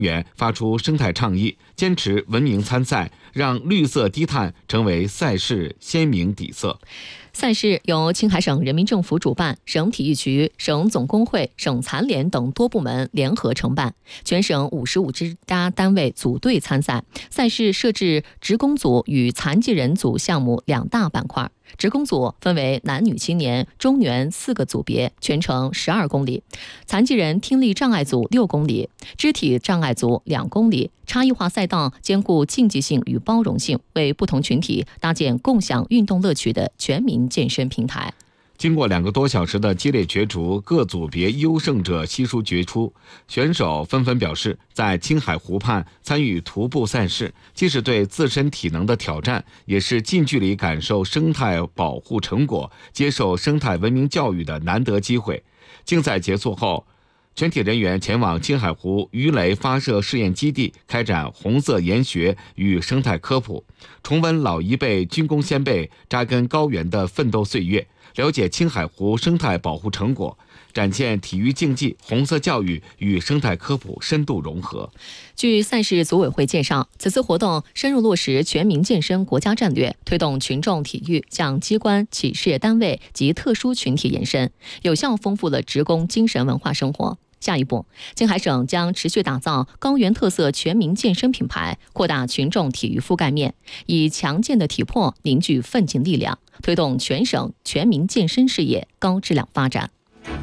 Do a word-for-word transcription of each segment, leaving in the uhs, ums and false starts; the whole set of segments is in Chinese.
员发出生态倡议，坚持文明参赛，让绿色低碳成为赛事鲜明底色。 赛事由青海省人民政府主办，省体育局、省总工会、省残联等多部门联合承办，全省五十五家单位组队参赛。赛事设置职工组与残疾人组项目两大板块。职工组分为男女青年、中年四个组别，全程十二公里；残疾人听力障碍组六公里，肢体障碍组两公里。差异化赛道兼顾竞技性与包容性，为不同群体搭建共享运动乐趣的全民健身平台。 经过两个多小时的激烈角逐，各组别优胜者悉数决出。选手纷纷表示，在青海湖畔参与徒步赛事，既是对自身体能的挑战，也是近距离感受生态保护成果、接受生态文明教育的难得机会。竞赛结束后，全体人员前往青海湖鱼雷发射试验基地，开展红色研学与生态科普，重温老一辈军功先辈扎根高原的奋斗岁月，了解青海湖生态保护成果，展现体育竞技、红色教育与生态科普深度融合。 据赛事组委会介绍，此次活动深入落实全民健身国家战略，推动群众体育向机关、企事业单位及特殊群体延伸，有效丰富了职工精神文化生活。下一步，青海省将持续打造高原特色全民健身品牌，扩大群众体育覆盖面，以强健的体魄凝聚奋进力量，推动全省全民健身事业高质量发展。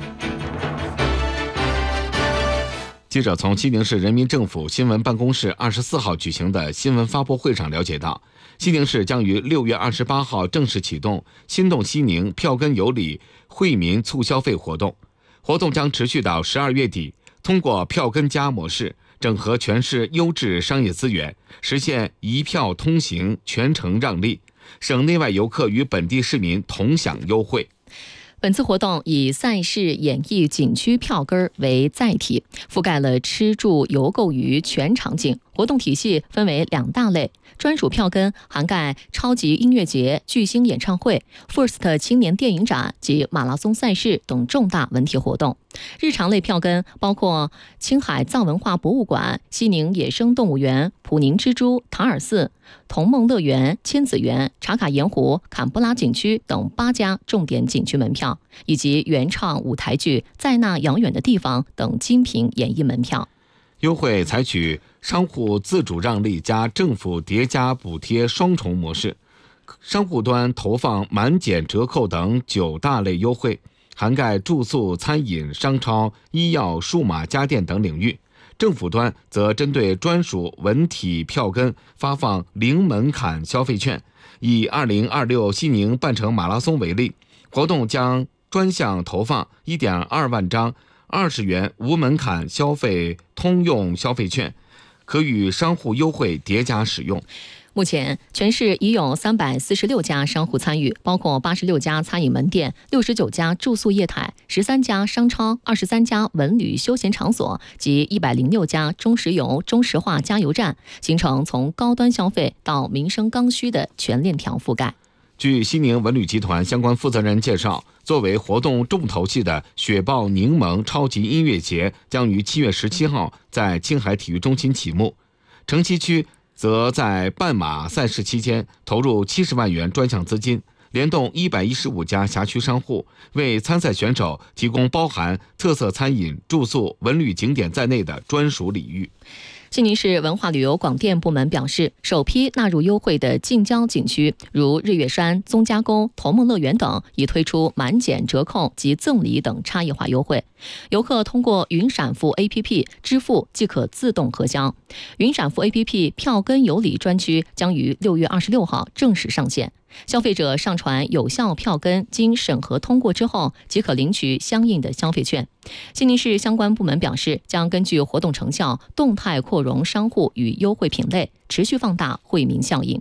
记者从西宁市人民政府新闻办公室二十四号举行的新闻发布会上了解到，西宁市将于六月二十八号正式启动心动西宁票根有礼惠民促消费活动。活动将持续到十二月底，通过票根加模式，整合全市优质商业资源，实现一票通行、全程让利，省内外游客与本地市民同享优惠。 本次活动以赛事演艺景区票根为载体，覆盖了吃住游购娱全场景。活动体系分为两大类，专属票根涵盖超级音乐节、巨星演唱会、First 青年电影展及马拉松赛事等重大文体活动。日常类票根包括青海藏文化博物馆、西宁野生动物园、普宁之珠、塔尔寺、童梦乐园、千子园、茶卡盐湖、坎布拉景区等八家重点景区门票，以及原创舞台剧《在那遥远的地方》等精品演艺门票。 优惠采取商户自主让利加政府叠加补贴双重模式，商户端投放满减折扣等九大类优惠，涵盖住宿、餐饮、商超、医药、数码家电等领域。政府端则针对专属文体票根发放零门槛消费券。以二零二六西宁半程马拉松为例，活动将专项投放 一点二万张二十元无门槛消费通用消费券，可与商户优惠叠加使用。 目前，全市已有三百四十六家商户参与，包括八十六家餐饮门店、六十九家住宿业态、十三家商超、二十三家文旅休闲场所及一百零六家中石油、中石化加油站，形成从高端消费到民生刚需的全链条覆盖。 据西宁文旅集团相关负责人介绍，作为活动重头戏的雪豹柠檬超级音乐节将于七月十七号在青海体育中心启幕，城西区则在半马赛事期间投入七十万元专项资金，联动一百一十五家辖区商户，为参赛选手提供包含特色餐饮、住宿、文旅景点在内的专属礼遇。 西宁市文化旅游广电部门表示，首批纳入优惠的近郊景区，如日月山、宗家沟、童梦乐园等，已推出满减折扣及赠礼等差异化优惠。游客通过云闪付 A P P 支付即可自动核销。云闪付 A P P 票根有礼专区将于六月二十六号正式上线。消费者上传有效票根，经审核通过之后，即可领取相应的消费券。西宁市相关部门表示，将根据活动成效，动态扩容商户与优惠品类，持续放大惠民效应。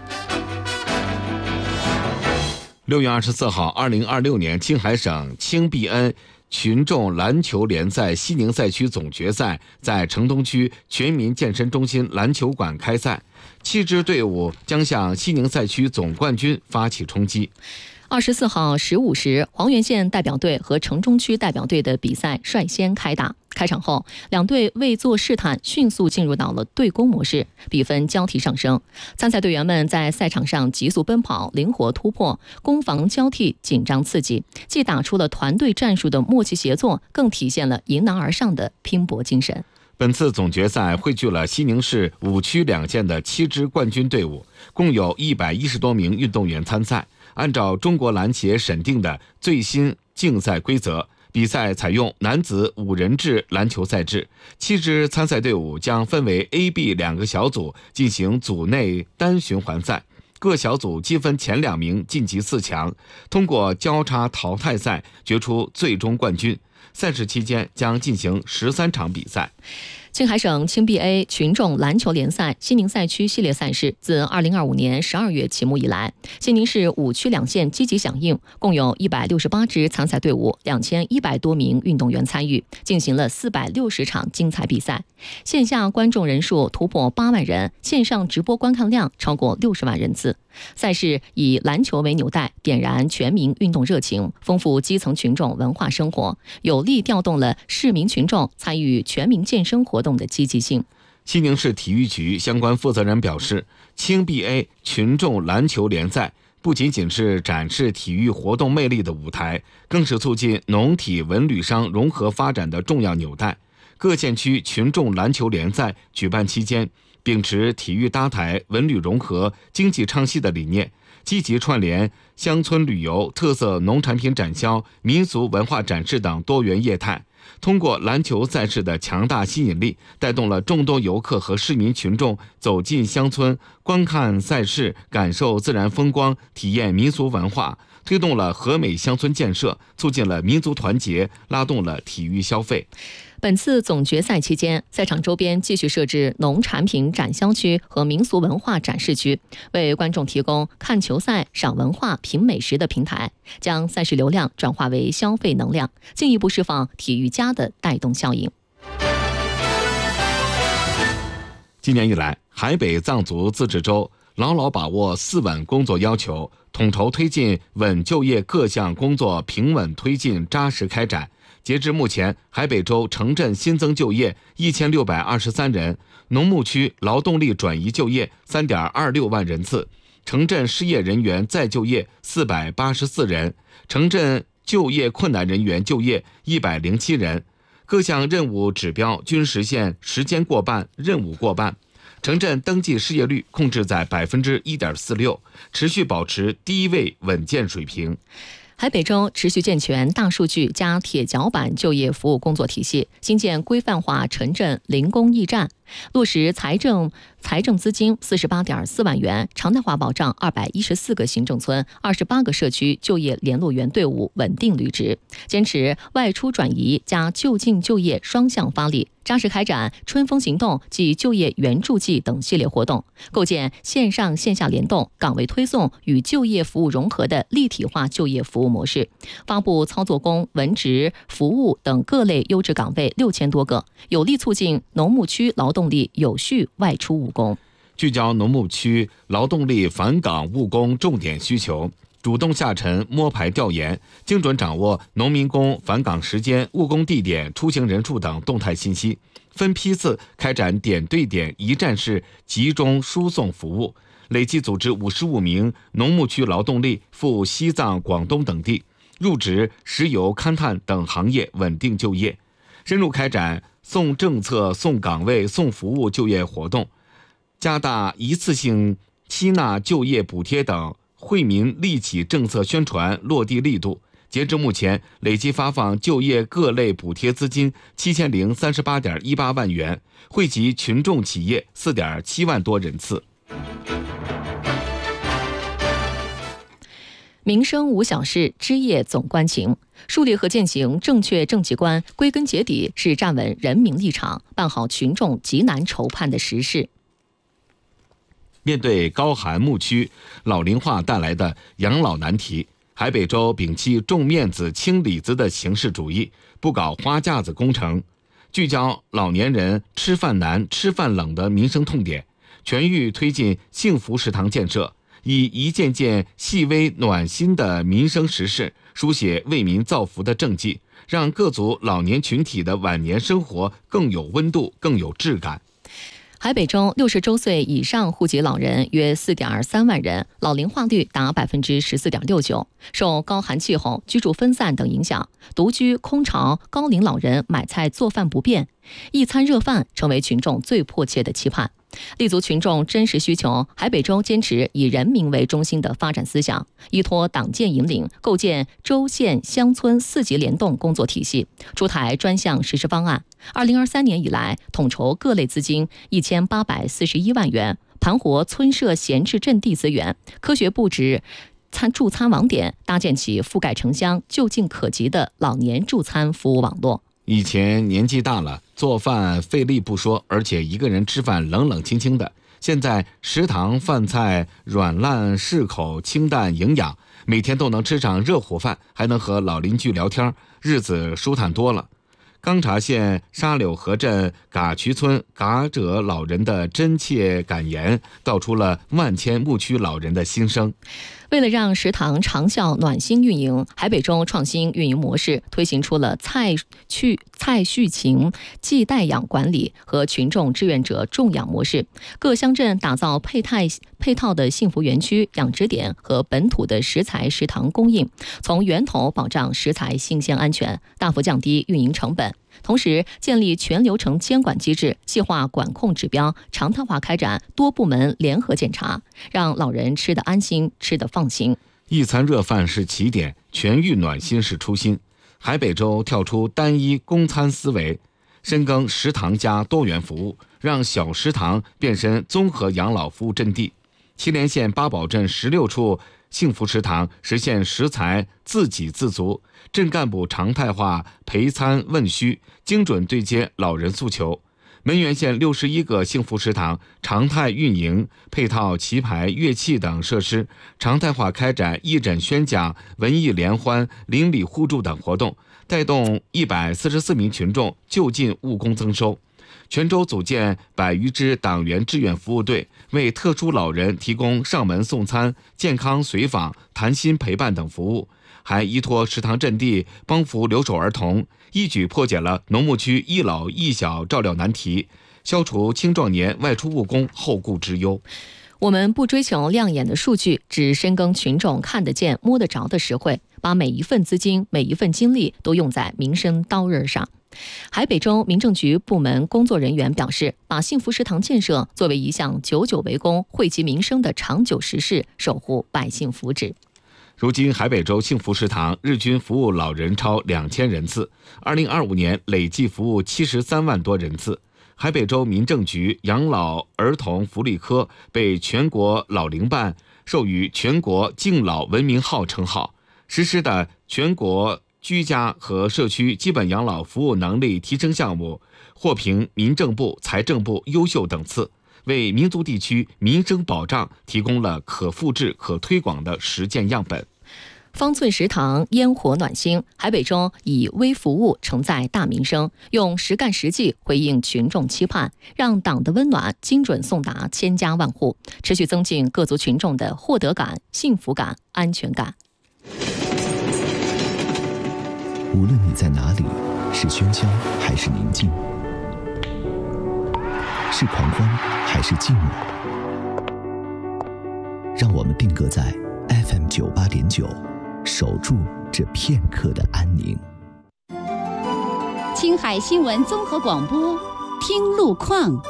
六月二十四号，二零二六年青海省青碧恩群众篮球联赛西宁赛区总决赛在城东区全民健身中心篮球馆开赛，七支队伍将向西宁赛区总冠军发起冲击。 二十四号十五时，黄原县代表队和城中区代表队的比赛率先开打。开场后，两队未做试探，迅速进入到了对攻模式，比分交替上升。参赛队员们在赛场上急速奔跑，灵活突破，攻防交替，紧张刺激，既打出了团队战术的默契协作，更体现了迎难而上的拼搏精神。 本次总决赛汇聚了西宁市五区两县的七支冠军队伍，共有一百一十多名运动员参赛。按照中国篮协审定的最新竞赛规则，比赛采用男子五人制篮球赛制，七支参赛队伍将分为 A、B 两个小组进行组内单循环赛，各小组积分前两名晋级四强，通过交叉淘汰赛决出最终冠军。赛事期间将进行十三场比赛。 青海省青 B A 群众篮球联赛西宁赛区系列赛事自二零二五年十二月启幕以来，西宁市五区两县积极响应，共有一百六十八支参赛队伍，两千一百多名运动员参与，进行了四百六十场精彩比赛。线下观众人数突破八万人，线上直播观看量超过六十万人次。赛事以篮球为纽带，点燃全民运动热情，丰富基层群众文化生活，有力调动了市民群众参与全民健身活动的积极性。 西宁市体育局相关负责人表示，青 B A 群众篮球联赛不仅仅是展示体育活动魅力的舞台，更是促进农体文旅商融合发展的重要纽带。各县区群众篮球联赛举办期间，秉持体育搭台、文旅融合、经济唱戏的理念，积极串联乡村旅游、特色农产品展销、民俗文化展示等多元业态。通过篮球赛事的强大吸引力，带动了众多游客和市民群众走进乡村，观看赛事，感受自然风光，体验民俗文化，推动了和美乡村建设，促进了民族团结，拉动了体育消费。 本次总决赛期间，赛场周边继续设置农产品展销区和民俗文化展示区，为观众提供看球赛、赏文化、品美食的平台，将赛事流量转化为消费能量，进一步释放体育家的带动效应。 今年以来，海北藏族自治州牢牢把握四稳工作要求，统筹推进稳就业各项工作平稳推进，扎实开展。截至目前，海北州城镇新增就业一千六百二十三人，农牧区劳动力转移就业三点二六万人次，城镇失业人员再就业四百八十四人，城镇就业困难人员就业一百零七人，各项任务指标均实现时间过半、任务过半。城镇登记失业率控制在百分之一点四六，持续保持低位稳健水平。 海北州持续健全大数据加铁脚板就业服务工作体系，新建规范化城镇零工驿站，落实财政财政资金四十八点四万元，常态化保障二百一十四个行政村、二十八个社区就业联络员队伍稳定履职，坚持外出转移加就近就业双向发力，扎实开展春风行动及就业援助季等系列活动，构建线上线下联动、岗位推送与就业服务融合的立体化就业服务模式，发布操作工、文职、服务等各类优质岗位六千多个，有力促进农牧区劳动力有序外出务工。 聚焦农牧区劳动力返岗务工重点需求，主动下沉摸排调研，精准掌握农民工返岗时间、务工地点、出行人数等动态信息，分批次开展点对点一站式集中输送服务，累计组织五十五名农牧区劳动力赴西藏、广东等地，入职石油、勘探等行业稳定就业，深入开展送政策、送岗位、送服务就业活动，加大一次性吸纳就业补贴等惠民利企政策宣传落地力度。截至目前，累计发放就业各类补贴资金七千零三十八点一八万元，惠及群众企业四点七万多人次。 民生无小事，枝叶总关情。树立和践行正确政绩观，归根结底是站稳人民立场，办好群众急难愁盼的实事。 面对高寒牧区老龄化带来的养老难题，海北州摒弃重面子轻里子的形式主义，不搞花架子工程，聚焦老年人吃饭难、吃饭冷的民生痛点，全域推进幸福食堂建设， 以一件件细微暖心的民生实事，书写为民造福的政绩，让各族老年群体的晚年生活更有温度、更有质感。 海北州六十周岁以上户籍老人约四点三万人，老龄化率达百分之十四点六九。受高寒气候、居住分散等影响，独居、空巢、高龄老人买菜做饭不便，一餐热饭成为群众最迫切的期盼。立足群众真实需求，海北州坚持以人民为中心的发展思想，依托党建引领，构建州县乡村四级联动工作体系，出台专项实施方案。二零二三年以来，统筹各类资金一千八百四十一万元，盘活村社闲置阵地资源，科学布置餐助餐网点，搭建起覆盖城乡、就近可及的老年助餐服务网络。 以前年纪大了，做饭费力不说，而且一个人吃饭冷冷清清的。现在食堂饭菜软烂适口、清淡营养，每天都能吃上热乎饭，还能和老邻居聊天，日子舒坦多了。钢察县沙柳河镇嘎渠村嘎者老人的真切感言，道出了万千牧区老人的心声。 为了让食堂长效暖心运营，海北州创新运营模式，推行出了菜去菜畜禽寄代养管理和群众志愿者种养模式。各乡镇打造配套配套的幸福园区、养殖点和本土的食材食堂供应，从源头保障食材新鲜安全，大幅降低运营成本。同时，建立全流程监管机制，细化管控指标，常态化开展多部门联合检查，让老人吃得安心，吃得放心。 一餐热饭是起点，全域暖心是初心。海北州跳出单一供餐思维，深耕食堂加多元服务，让小食堂变身综合养老服务阵地。祁连县八堡镇十六处幸福食堂实现食材自给自足，镇干部常态化陪餐问需，精准对接老人诉求。门源县六十一个幸福食堂常态运营，配套棋牌、乐器等设施，常态化开展义诊宣讲、文艺联欢、邻里互助等活动，带动一百四十四名群众就近务工增收。全州组建百余支党员志愿服务队，为特殊老人提供上门送餐、健康随访、谈心陪伴等服务，还依托食堂阵地帮扶留守儿童，一举破解了农牧区一老一小照料难题，消除青壮年外出务工后顾之忧。 我们不追求亮眼的数据，只深耕群众看得见、摸得着的实惠，把每一份资金、每一份精力都用在民生刀刃上。海北州民政局部门工作人员表示，把幸福食堂建设作为一项久久为功、惠及民生的长久实事，守护百姓福祉。 如今，海北州幸福食堂日均服务老人超两千人次，二零二五年累计服务七十三万多人次。海北州民政局养老儿童福利科被全国老龄办授予全国敬老文明号称号，实施的全国居家和社区基本养老服务能力提升项目获评民政部、财政部优秀等次，为民族地区民生保障提供了可复制、可推广的实践样本。 方寸食堂烟火暖心，海北州以微服务承载大民生，用实干实际回应群众期盼，让党的温暖精准送达千家万户，持续增进各族群众的获得感、幸福感、安全感。 无论你在哪里，是喧嚣还是宁静，是狂欢还是静默，让我们定格在 F M 九八点九，守住这片刻的安宁。 青海新闻综合广播，听路况。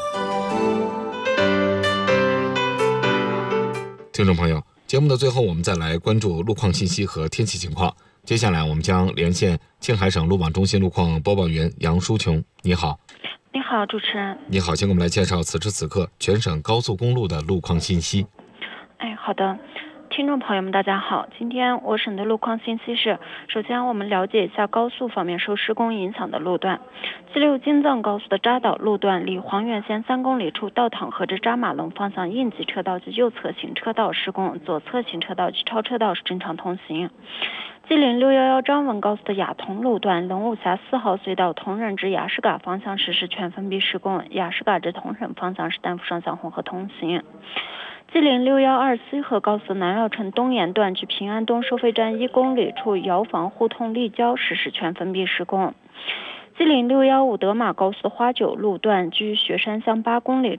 听众朋友，节目的最后，我们再来关注路况信息和天气情况。接下来我们将连线青海省路网中心路况播报员杨淑琼。你好。 你好，主持人。 你好，先给我们来介绍此时此刻全省高速公路的路况信息。 哎，好的。听众朋友们大家好，今天我省的路况信息是，首先我们了解一下高速方面受施工影响的路段。吉六京藏高速的扎岛路段离黄原县三公里处道塘河至扎马龙方向应急车道及右侧行车道施工，左侧行车道及超车道是正常通行。吉林六一一张文高速的雅通路段龙武峡四号隧道同仁至雅士嘎方向实施全封闭施工，雅士嘎至同仁方向是单幅双向混合通行。 G 零六一二西河高速南绕城东沿段距平安东收费站一公里处窑房互通立交实施全封闭施工。G 零六一五德马高速花九路段距雪山乡八公里